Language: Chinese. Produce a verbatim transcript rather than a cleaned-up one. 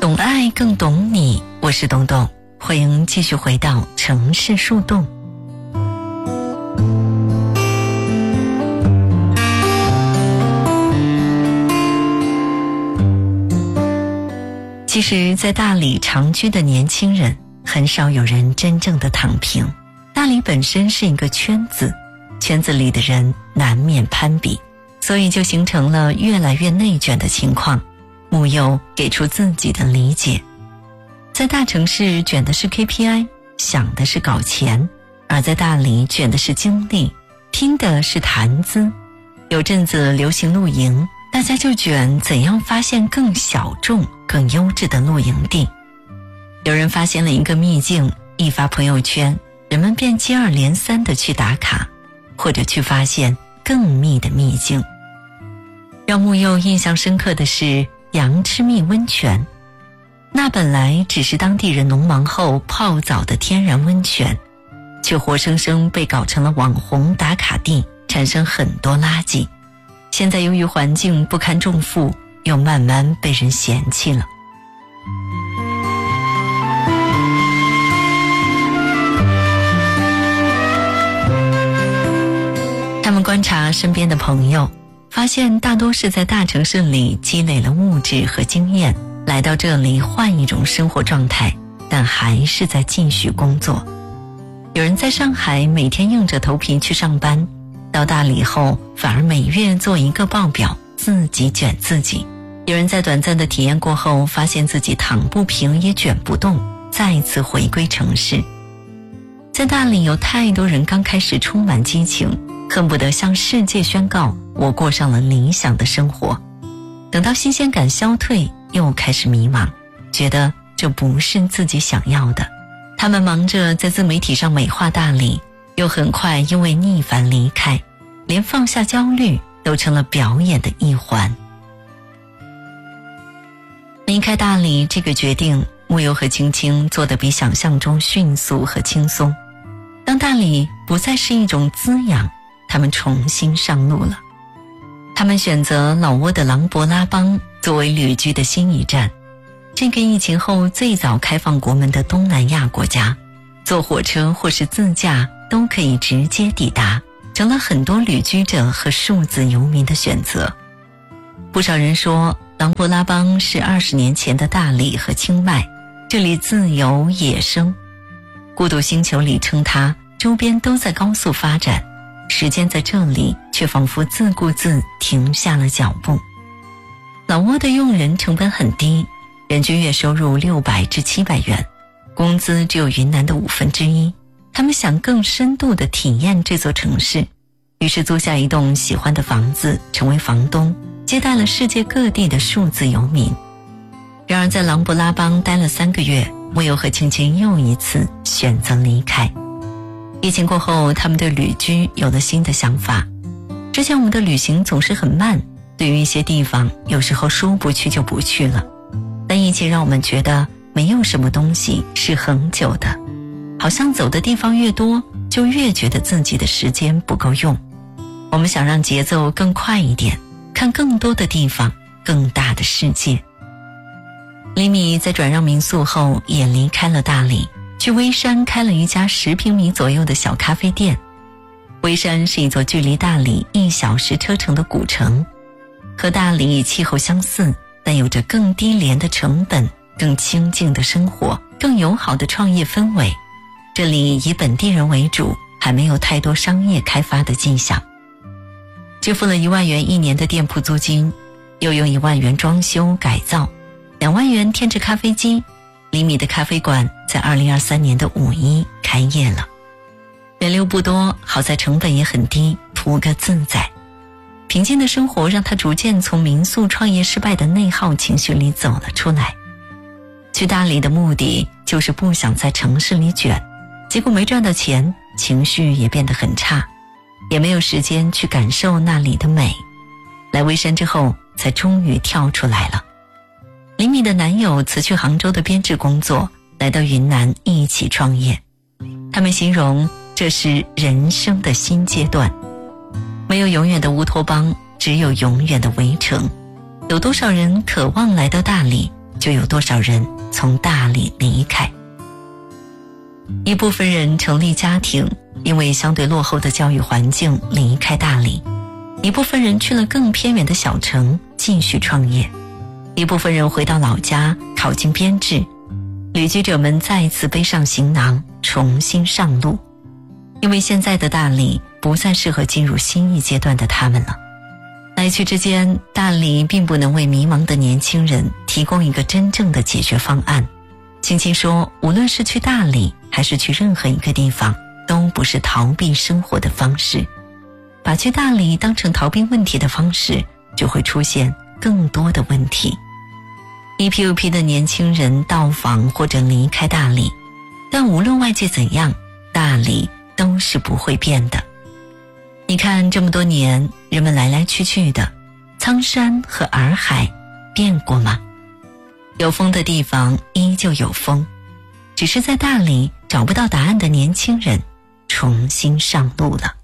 懂爱更懂你，我是东东，欢迎继续回到城市树洞。其实在大理长居的年轻人，很少有人真正的躺平。大理本身是一个圈子，圈子里的人难免攀比，所以就形成了越来越内卷的情况。木佑给出自己的理解，在大城市卷的是 K P I， 想的是搞钱，而在大理卷的是精力，拼的是谈资。有阵子流行露营，大家就卷怎样发现更小众更优质的露营地。有人发现了一个秘境，一发朋友圈，人们便接二连三地去打卡，或者去发现更密的秘境。让木佑印象深刻的是羊吃蜜温泉，那本来只是当地人农忙后泡澡的天然温泉，却活生生被搞成了网红打卡地，产生很多垃圾。现在由于环境不堪重负，又慢慢被人嫌弃了。他们观察身边的朋友，发现大多是在大城市里积累了物质和经验，来到这里换一种生活状态，但还是在继续工作。有人在上海每天硬着头皮去上班，到大理后反而每月做一个报表，自己卷自己。有人在短暂的体验过后，发现自己躺不平也卷不动，再次回归城市。在大理有太多人刚开始充满激情，恨不得向世界宣告我过上了理想的生活，等到新鲜感消退，又开始迷茫，觉得这不是自己想要的。他们忙着在自媒体上美化大理，又很快因为逆反离开，连放下焦虑都成了表演的一环。离开大理这个决定，木佑和青青做得比想象中迅速和轻松。当大理不再是一种滋养，他们重新上路了。他们选择老挝的琅勃拉邦作为旅居的新一站，这个疫情后最早开放国门的东南亚国家，坐火车或是自驾都可以直接抵达，成了很多旅居者和数字游民的选择。不少人说琅勃拉邦是二十年前的大理和清迈，这里自由野生。孤独星球里称它周边都在高速发展，时间在这里却仿佛自顾自停下了脚步。老挝的用人成本很低，人均月收入六百至七百元，工资只有云南的五分之一。他们想更深度地体验这座城市，于是租下一栋喜欢的房子，成为房东，接待了世界各地的数字游民。然而在琅勃拉邦待了三个月，木佑和青青又一次选择离开。疫情过后，他们对旅居有了新的想法。之前我们的旅行总是很慢，对于一些地方有时候说不去就不去了，但疫情让我们觉得没有什么东西是恒久的，好像走的地方越多，就越觉得自己的时间不够用。我们想让节奏更快一点，看更多的地方，更大的世界。李米在转让民宿后也离开了大理，去微山开了一家十平米左右的小咖啡店。微山是一座距离大理一小时车程的古城，和大理气候相似，但有着更低廉的成本，更清静的生活，更友好的创业氛围。这里以本地人为主，还没有太多商业开发的迹象。支付了一万元一年的店铺租金，又用一万元装修改造，两万元添置咖啡机。厘米的咖啡馆在二零二三年的五一开业了。人流不多，好在成本也很低，图个自在。平静的生活让他逐渐从民宿创业失败的内耗情绪里走了出来。去大理的目的就是不想在城市里卷，结果没赚到钱，情绪也变得很差，也没有时间去感受那里的美。来微山之后，才终于跳出来了。李米的男友辞去杭州的编制工作，来到云南一起创业。他们形容这是人生的新阶段，没有永远的乌托邦，只有永远的围城。有多少人渴望来到大理， 就有多少人从大理离开。一部分人成立家庭，因为相对落后的教育环境离开大理；一部分人去了更偏远的小城继续创业；一部分人回到老家考进编制。旅居者们再次背上行囊，重新上路，因为现在的大理不再适合进入新一阶段的他们了。来去之间，大理并不能为迷茫的年轻人提供一个真正的解决方案。青青说，无论是去大理还是去任何一个地方，都不是逃避生活的方式。把去大理当成逃避问题的方式，就会出现更多的问题。一批又批的年轻人到访或者离开大理，但无论外界怎样，大理都是不会变的。你看这么多年，人们来来去去的，苍山和洱海变过吗？有风的地方依旧有风，只是在大理找不到答案的年轻人重新上路了。